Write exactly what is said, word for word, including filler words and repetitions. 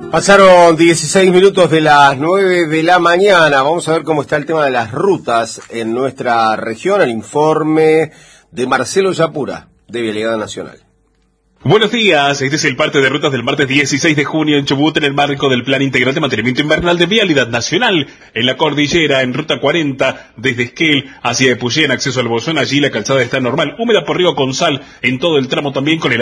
Pasaron dieciséis minutos de las nueve de la mañana. Vamos a ver cómo está el tema de las rutas en nuestra región. El informe de Marcelo Yapura, de Vialidad Nacional. Buenos días, este es el parte de rutas del martes dieciséis de junio en Chubut en el marco del Plan Integral de Mantenimiento Invernal de Vialidad Nacional. En la cordillera, en ruta cuarenta, desde Esquel hacia Epuyén, acceso al Bolsón, allí la calzada está normal, húmeda por Río Consal, en todo el tramo también con el